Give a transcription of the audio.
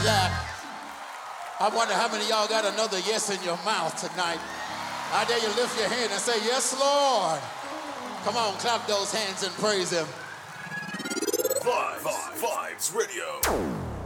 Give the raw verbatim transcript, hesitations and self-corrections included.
Yeah. I wonder how many of y'all got another yes in your mouth tonight. I dare you lift your hand and say, yes, Lord. Come on, clap those hands and praise him. Vibes, Vibes Radio.